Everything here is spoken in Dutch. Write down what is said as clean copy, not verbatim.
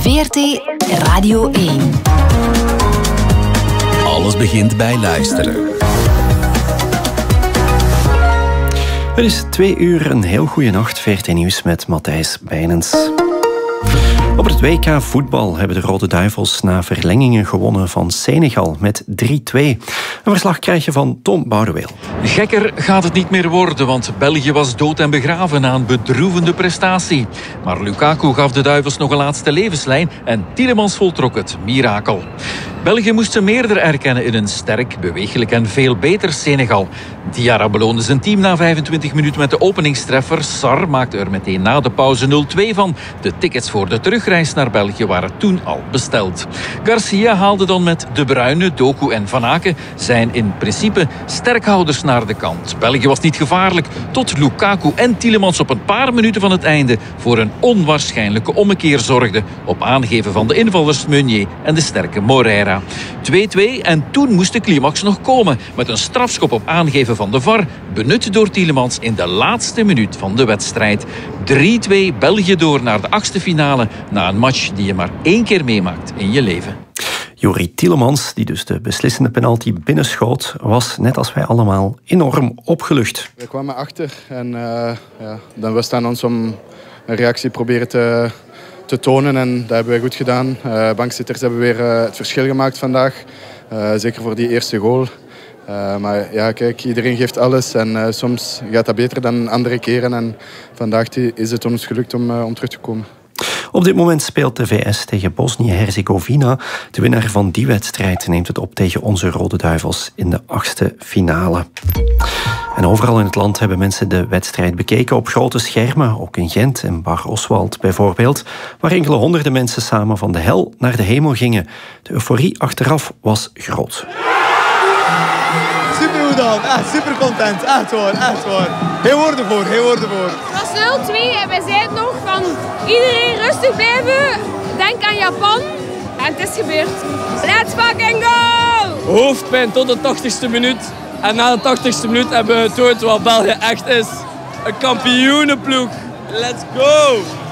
VRT Radio 1. Alles begint bij luisteren. Het is 2 uur, een heel goede nacht. VRT Nieuws met Matthijs Bijnens. Op het WK voetbal hebben de Rode Duivels na verlengingen gewonnen van Senegal met 3-2. Een verslag krijg je van Tom Boudeweel. Gekker gaat het niet meer worden, want België was dood en begraven na een bedroevende prestatie. Maar Lukaku gaf de Duivels nog een laatste levenslijn en Tielemans voltrok het mirakel. België moest ze meerder erkennen in een sterk, bewegelijk en veel beter Senegal. Diarra beloonde zijn team na 25 minuten met de openingstreffer. Sarr maakte er meteen na de pauze 0-2 van. De tickets voor de terugreis naar België waren toen al besteld. Garcia haalde dan met De Bruyne, Doku en Van Aken zijn in principe sterkhouders naar de kant. België was niet gevaarlijk tot Lukaku en Tielemans op een paar minuten van het einde voor een onwaarschijnlijke ommekeer zorgden op aangeven van de invallers Meunier en de sterke Moreira. 2-2 en toen moest de climax nog komen met een strafschop op aangeven van de VAR, benut door Tielemans in de laatste minuut van de wedstrijd. 3-2 België door naar de 8e finale na een match die je maar 1 keer meemaakt in je leven. Jori Tielemans, die dus de beslissende penalty binnenschoot, was net als wij allemaal enorm opgelucht. We kwamen achter en dan was het aan ons om een reactie proberen te tonen en dat hebben wij goed gedaan. Bankzitters hebben weer het verschil gemaakt vandaag, zeker voor die eerste goal. Maar ja, kijk, iedereen geeft alles en soms gaat dat beter dan andere keren. En vandaag is het ons gelukt om terug te komen. Op dit moment speelt de VS tegen Bosnië-Herzegovina. De winnaar van die wedstrijd neemt het op tegen onze Rode Duivels in de 8e finale. En overal in het land hebben mensen de wedstrijd bekeken op grote schermen. Ook in Gent en Bar Oswald bijvoorbeeld, waar enkele honderden mensen samen van de hel naar de hemel gingen. De euforie achteraf was groot. Super goed dan, echt super content, echt waar. Geen woorden voor. Het was 0-2 en wij zeiden nog van iedereen rustig blijven, denk aan Japan. En het is gebeurd. Let's fucking go! Hoofdpijn tot de 80ste minuut. En na de 80ste minuut hebben we getoond wat België echt is. Een kampioenenploeg. Let's go!